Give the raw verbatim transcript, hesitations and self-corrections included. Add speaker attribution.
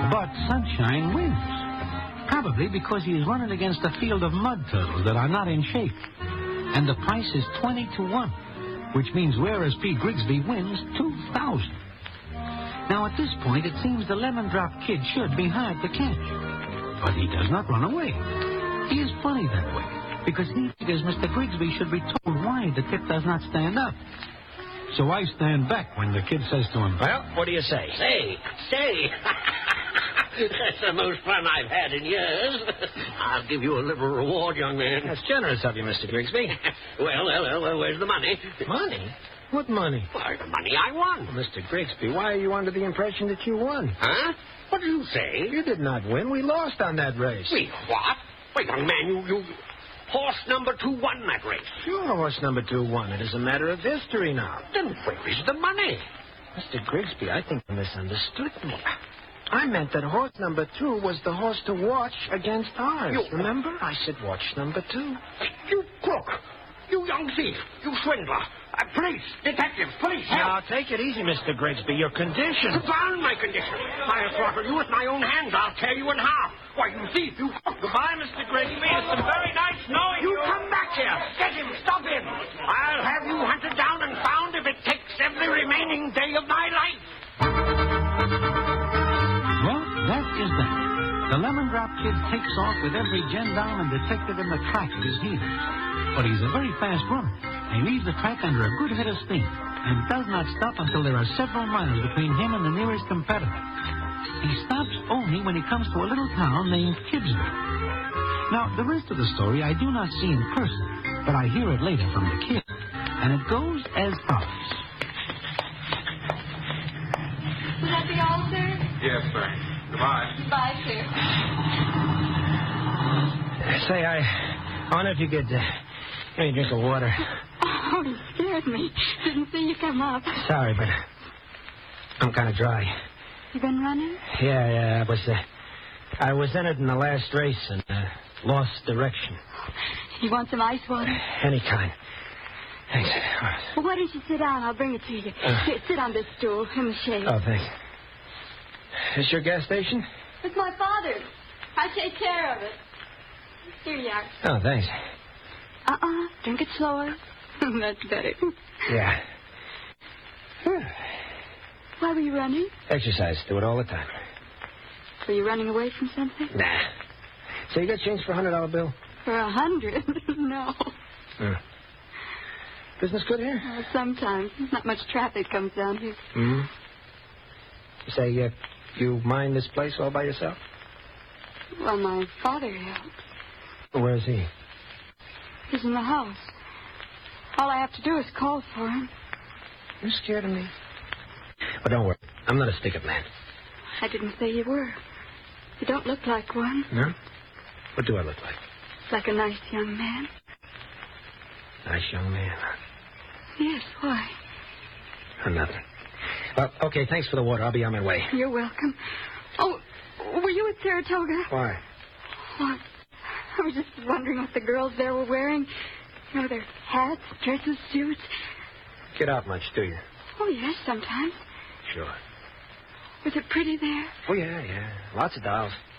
Speaker 1: But Sunshine wins. Probably because he is running against a field of mud turtles that are not in shape. And the price is twenty to one, which means whereas P. Grigsby wins two thousand. Now, at this point, it seems the Lemon Drop Kid should be hard to catch. But he does not run away. He is funny that way, because he figures Mister Grigsby should be told why the tip does not stand up. So I stand back when the kid says to him,
Speaker 2: "Well, what do you say?"
Speaker 3: Say, say. That's the most fun I've had in years. I'll give you a liberal reward, young man.
Speaker 2: That's generous of you, Mister Grigsby.
Speaker 3: well, well, well, well, where's the money?
Speaker 2: Money? What money?
Speaker 3: Why, the money I won.
Speaker 2: Well, Mister Grigsby, why are you under the impression that you won?
Speaker 3: Huh? What did you say?
Speaker 2: You did not win. We lost on that race.
Speaker 3: We what? Wait, young man, you, you... Horse number two won that race.
Speaker 2: Sure, horse number two won. It is a matter of history now.
Speaker 3: Then where is the money?
Speaker 2: Mister Grigsby, I think you misunderstood me. I meant that horse number two was the horse to watch against ours.
Speaker 3: You...
Speaker 2: Remember? I said watch number two.
Speaker 3: You crook. You young thief. You swindler. Uh, police. Detectives. Police. Help.
Speaker 2: Now, take it easy, Mister Grigsby. Your condition.
Speaker 3: Confound my condition. I'll throttle you with my own hands. I'll tear you in half. Why, you thief. You crook.
Speaker 2: Goodbye, Mister Grigsby. It's been very nice knowing
Speaker 3: You
Speaker 2: you.
Speaker 3: come back here. Get him. Stop him. I'll have you hunted down and found if it takes every remaining day of my life.
Speaker 1: well, that is that. The Lemon Drop Kid takes off with every gendarme and detective in the track at his heels. But he's a very fast runner. He leaves the track under a good head of steam and does not stop until there are several miles between him and the nearest competitor. He stops only when he comes to a little town named Kidsville. Now, the rest of the story I do not see in person, but I hear it later from the kid. And it goes as follows.
Speaker 4: Will that be all, sir?
Speaker 5: Yes, sir. Goodbye.
Speaker 4: Goodbye, sir.
Speaker 2: Say, I wonder if you could uh, give me a drink of water.
Speaker 4: Oh, you scared me. Didn't see you come up.
Speaker 2: Sorry, but I'm kind of dry.
Speaker 4: You been running?
Speaker 2: Yeah, yeah, I was, uh, I was in it in the last race and uh, lost direction.
Speaker 4: You want some ice water?
Speaker 2: Any kind. Thanks.
Speaker 4: Well, why don't you sit down? I'll bring it to you.
Speaker 2: Uh,
Speaker 4: Here, sit on this stool in the shade.
Speaker 2: Oh, thanks. Is this your gas station?
Speaker 4: It's my father's. I take care of it. Here you are.
Speaker 2: Oh, thanks.
Speaker 4: Uh-uh. Drink it slower. That's better.
Speaker 2: Yeah.
Speaker 4: Why were you running?
Speaker 2: Exercise. Do it all the time.
Speaker 4: Were you running away from something?
Speaker 2: Nah. So you got change for a hundred dollar bill?
Speaker 4: For a hundred? No.
Speaker 2: Hmm. Business good here?
Speaker 4: Well, sometimes. Not much traffic comes down here.
Speaker 2: Hmm. You say uh, you mind this place all by yourself?
Speaker 4: Well, my father helps.
Speaker 2: Where is he?
Speaker 4: He's in the house. All I have to do is call for him.
Speaker 2: You're scared of me? Oh, don't worry. I'm not a stick-up man.
Speaker 4: I didn't say you were. You don't look like one.
Speaker 2: No? What do I look like?
Speaker 4: Like a nice young man.
Speaker 2: Nice young man.
Speaker 4: Yes, why?
Speaker 2: Or nothing. Well, okay, thanks for the water. I'll be on my way.
Speaker 4: You're welcome. Oh, were you at Saratoga?
Speaker 2: Why?
Speaker 4: Oh, I was just wondering what the girls there were wearing. You know, their hats, dresses, suits.
Speaker 2: Get out much, do you?
Speaker 4: Oh, yes, sometimes.
Speaker 2: Sure.
Speaker 4: Was it pretty there?
Speaker 2: Oh, yeah, yeah. Lots of dolls.